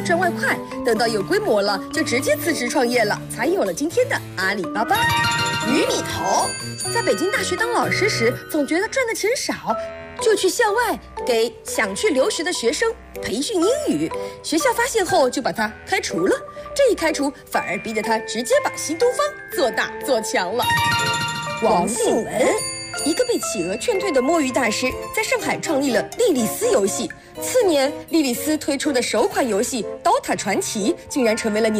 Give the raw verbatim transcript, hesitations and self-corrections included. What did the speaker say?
赚外快，等到有规模了，就直接辞职创业了，才有了今天的阿里巴巴。鱼米头在北京大学当老师时，总觉得赚的钱少，就去校外给想去留学的学生培训英语。学校发现后，就把他开除了。这一开除，反而逼得他直接把新东方做大做强了。王信文，一个被企鹅劝退的摸鱼大师，在上海创立了莉莉丝游戏。次年，莉莉丝推出的首款游戏《刀塔传奇》竟然成为了年